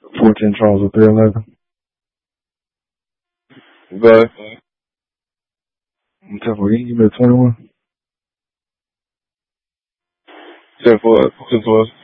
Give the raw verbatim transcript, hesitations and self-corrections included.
fourteen Charles three eleven. Go ahead. ten four, you give me a twenty-one. ten four, ten twelve.